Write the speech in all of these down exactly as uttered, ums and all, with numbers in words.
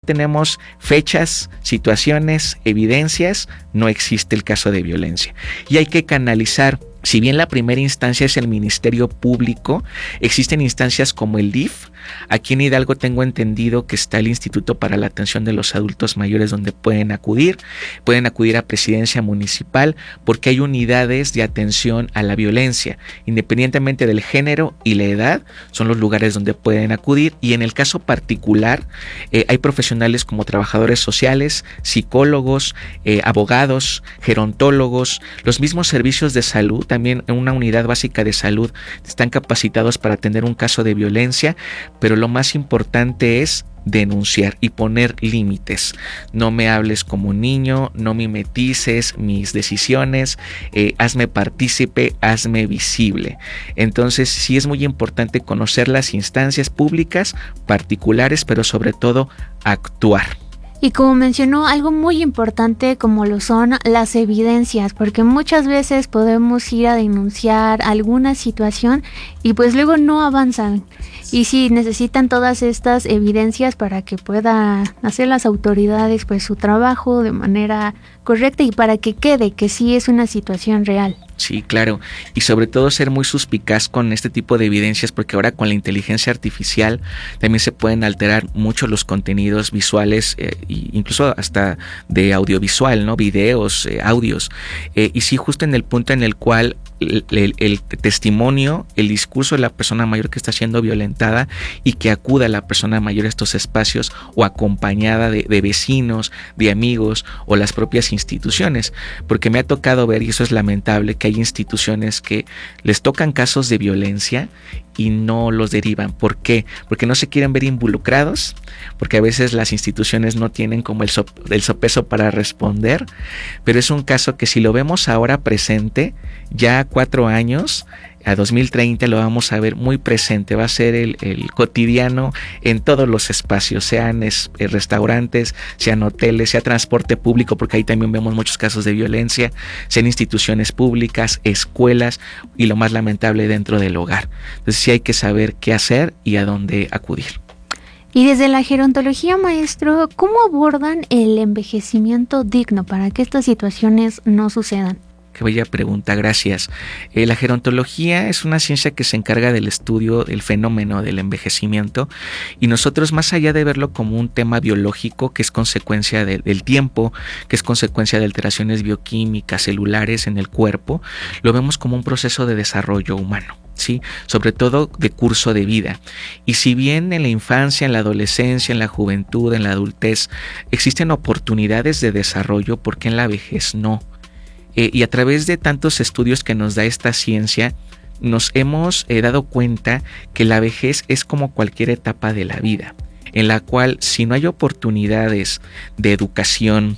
tenemos fechas, situaciones, evidencias, no existe el caso de violencia. Y hay que canalizar. Si bien la primera instancia es el Ministerio Público, existen instancias como el D I F. Aquí en Hidalgo tengo entendido que está el Instituto para la Atención de los Adultos Mayores donde pueden acudir. Pueden acudir a Presidencia Municipal porque hay unidades de atención a la violencia. Independientemente del género y la edad, son los lugares donde pueden acudir. Y en el caso particular, eh, hay profesionales como trabajadores sociales, psicólogos, eh, abogados, gerontólogos, los mismos servicios de salud. También en una unidad básica de salud están capacitados para atender un caso de violencia, pero lo más importante es denunciar y poner límites. No me hables como un niño, no mimetices mis decisiones, eh, hazme partícipe, hazme visible. Entonces sí es muy importante conocer las instancias públicas, particulares, pero sobre todo actuar. Y como mencionó, algo muy importante como lo son las evidencias, porque muchas veces podemos ir a denunciar alguna situación y pues luego no avanzan. Y sí, necesitan todas estas evidencias para que puedan hacer las autoridades pues su trabajo de manera correcta y para que quede que sí es una situación real. Sí, claro. Y sobre todo ser muy suspicaz con este tipo de evidencias, porque ahora con la inteligencia artificial también se pueden alterar mucho los contenidos visuales, eh, incluso hasta de audiovisual, ¿no? Videos, eh, audios. Eh, y sí, justo en el punto en el cual el, el, el testimonio, el discurso de la persona mayor que está siendo violentada y que acuda la persona mayor a estos espacios o acompañada de, de vecinos, de amigos o las propias instituciones. Porque me ha tocado ver, y eso es lamentable, que hay instituciones que les tocan casos de violencia y no los derivan. ¿Por qué? Porque no se quieren ver involucrados, porque a veces las instituciones no tienen como el, so, el sopeso para responder, pero es un caso que si lo vemos ahora presente, ya cuatro años, a dos mil treinta lo vamos a ver muy presente, va a ser el, el cotidiano en todos los espacios, sean es, eh, restaurantes, sean hoteles, sea transporte público, porque ahí también vemos muchos casos de violencia, sean instituciones públicas, escuelas y lo más lamentable dentro del hogar. Entonces sí hay que saber qué hacer y a dónde acudir. Y desde la gerontología, maestro, ¿cómo abordan el envejecimiento digno para que estas situaciones no sucedan? Qué bella pregunta, gracias. Eh, la gerontología es una ciencia que se encarga del estudio del fenómeno del envejecimiento y nosotros, más allá de verlo como un tema biológico que es consecuencia de, del tiempo, que es consecuencia de alteraciones bioquímicas, celulares en el cuerpo, lo vemos como un proceso de desarrollo humano. ¿Sí? Sobre todo de curso de vida. Y si bien en la infancia, en la adolescencia, en la juventud, en la adultez existen oportunidades de desarrollo, ¿por qué en la vejez no? Eh, y a través de tantos estudios que nos da esta ciencia, nos hemos eh, dado cuenta que la vejez es como cualquier etapa de la vida, en la cual si no hay oportunidades de educación,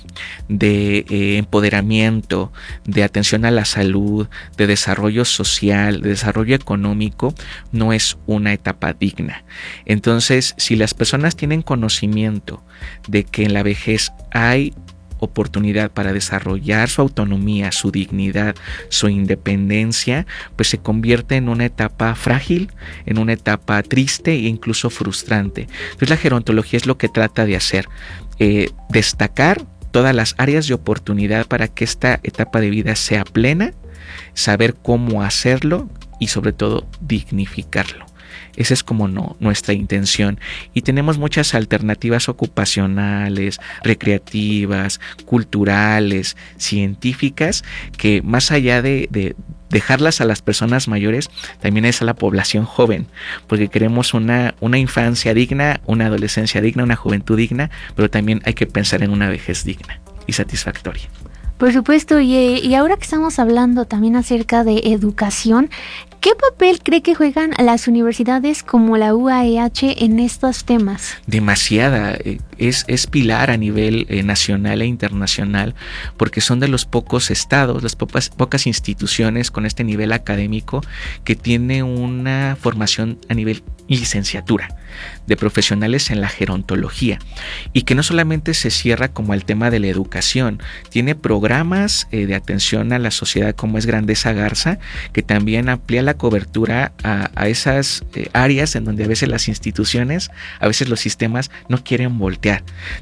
de eh, empoderamiento, de atención a la salud, de desarrollo social, de desarrollo económico, no es una etapa digna. Entonces, si las personas tienen conocimiento de que en la vejez hay oportunidad para desarrollar su autonomía, su dignidad, su independencia, pues se convierte en una etapa frágil, en una etapa triste e incluso frustrante. Entonces la gerontología es lo que trata de hacer, eh, destacar todas las áreas de oportunidad para que esta etapa de vida sea plena, saber cómo hacerlo y sobre todo dignificarlo. Esa es como no, nuestra intención. Y tenemos muchas alternativas ocupacionales, recreativas, culturales, científicas, que más allá de, de dejarlas a las personas mayores, también es a la población joven, porque queremos una, una infancia digna, una adolescencia digna, una juventud digna, pero también hay que pensar en una vejez digna y satisfactoria. Por supuesto, y, y ahora que estamos hablando también acerca de educación, ¿qué papel cree que juegan las universidades como la U A E H en estos temas? Demasiada, es, es pilar a nivel eh, nacional e internacional, porque son de los pocos estados, las pocas, pocas instituciones con este nivel académico que tiene una formación a nivel licenciatura de profesionales en la gerontología, y que no solamente se cierra como al tema de la educación, tiene programas eh, de atención a la sociedad como es Grandeza Garza, que también amplía la cobertura a, a esas eh, áreas en donde a veces las instituciones, a veces los sistemas no quieren voltear.